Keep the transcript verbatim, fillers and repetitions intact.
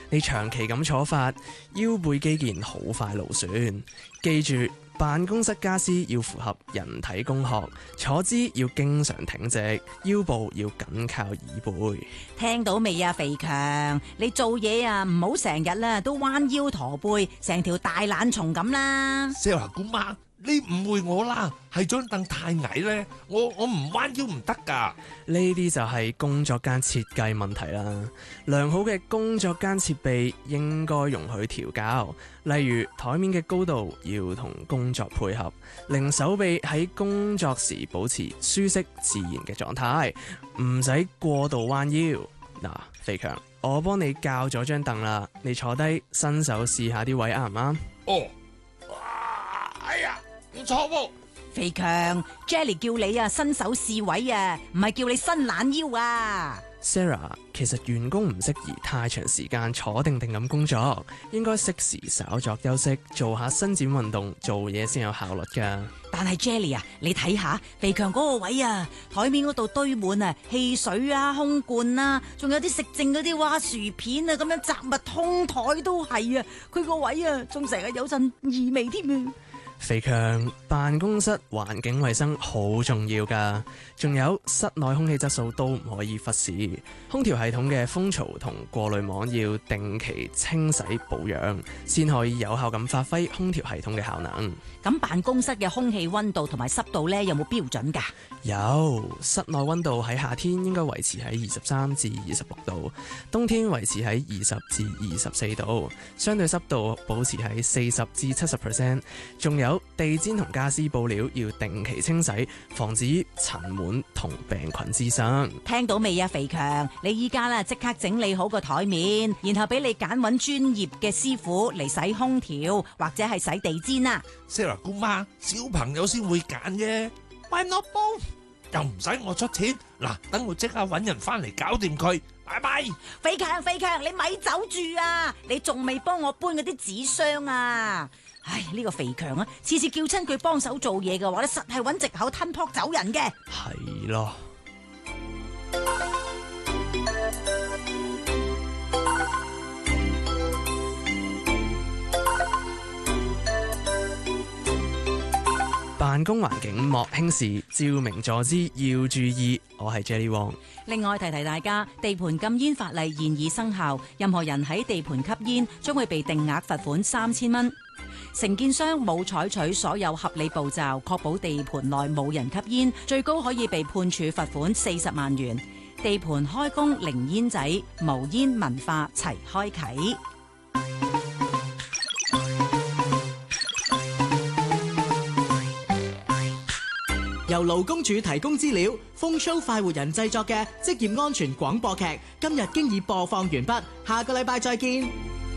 你長期咁坐法，腰背肌腱好快勞損。記住，辦公室家私要符合人體工學，坐姿要經常挺直，腰部要緊靠椅背。 聽到未啊，肥強？你做嘢啊，唔好成日啦都彎腰駝背，成條大懶蟲咁啦。 Sarah 姑媽，你誤會我啦，係張凳太矮咧，我我唔彎腰唔得噶。 呢啲就係工作間設計問題啦。良好嘅工作間設備應該容許調校，例如台面嘅高度要同工作配合，令手臂喺工作時保持舒適自然嘅狀態，唔使過度彎腰。嗱，肥強，我幫你校咗張凳啦，你坐低，伸手試下啲位啱唔啱？ 哦，哇，哎呀，唔錯喎。 肥強 ，Jelly 叫你啊伸手試位啊，唔係叫你伸懶腰啊。 Sarah， 其實員工唔適宜太長時間坐定定咁工作，應該適時稍作休息，做下伸展運動，做嘢先有效率㗎。 但係 Jelly 啊，你睇下肥強嗰個位啊，台面嗰度堆滿啊汽水啊、空罐啊，仲有啲食剩嗰啲哇薯片啊，咁樣雜物通台都係啊，佢個位啊，仲成日有陣異味添啊！ 肥強，辦公室環境衛生好重要㗎，仲有室內空氣質素都唔可以忽視。空調系統嘅風槽同過濾網要定期清洗保養，先可以有效咁發揮空調系統嘅效能。 咁辦公室嘅空氣溫度同埋濕度呢，有冇標準㗎？ 有，室內溫度喺夏天應該維持喺二十三至二十六度，冬天維持喺二十至二十四度，相對濕度保持喺四十至七十 percent。仲有地氈同家私布料要定期清洗，防止塵蟎同病菌滋生。 聽到未啊，肥強？你依家啦即刻整理好個台面，然後俾你揀揾專業嘅師傅嚟洗空調或者係洗地氈啊。 Sarah 姑媽，小朋友先會揀啫。Why not both？又唔使我出錢，嗱，等我即刻揾人翻嚟搞掂佢，拜拜。 肥強，肥強，你咪走住啊！你仲未幫我搬嗰啲紙箱啊！唉，呢個肥強啊，次次叫親佢幫手做嘢嘅話咧，實係揾藉口吞撲走人嘅。 係咯。辦公環境莫輕視，照明坐姿要注意。我係 Jelly Wong。 另外提提大家，地盤禁煙法例現已生效，任何人喺地盤吸煙將會被定額罰款三千蚊。承建商冇採取所有合理步驟，確保地盤內冇人吸煙，最高可以被判處罰款四十萬元。地盤開工零煙仔，無煙文化齊開啟。 由勞工處提供資料，風騷快活人製作嘅職業安全廣播劇，今日經已播放完畢，下個禮拜再見。